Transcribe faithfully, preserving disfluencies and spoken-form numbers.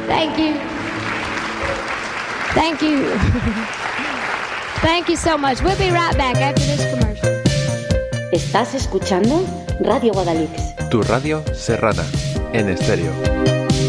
Thank you. Thank you. Thank you so much. We'll be right back after this commercial. Estás escuchando Radio Guadalix. Tu radio serrana, en estéreo.